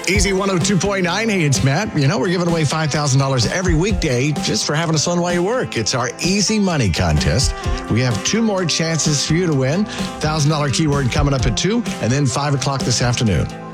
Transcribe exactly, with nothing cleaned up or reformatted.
Easy one oh two point nine. Hey, it's Matt. You know, we're giving away five thousand dollars every weekday just for having us on while you work. It's our Easy Money contest. We have two more chances for you to win. one thousand dollars keyword coming up at two, and then five o'clock this afternoon.